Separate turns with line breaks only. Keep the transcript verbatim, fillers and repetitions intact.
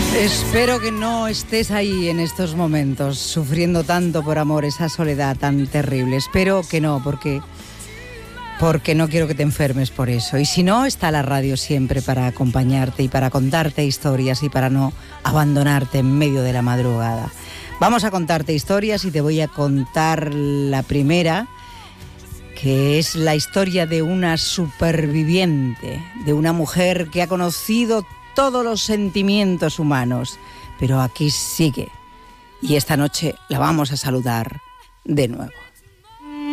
Espero que no estés ahí en estos momentos, sufriendo tanto por amor, esa soledad tan terrible. Espero que no, porque, porque no quiero que te enfermes por eso. Y si no, está la radio siempre para acompañarte y para contarte historias y para no abandonarte en medio de la madrugada. Vamos a contarte historias y te voy a contar la primera, que es la historia de una superviviente, de una mujer que ha conocido todos los sentimientos humanos, pero aquí sigue. Y esta noche la vamos a saludar de nuevo.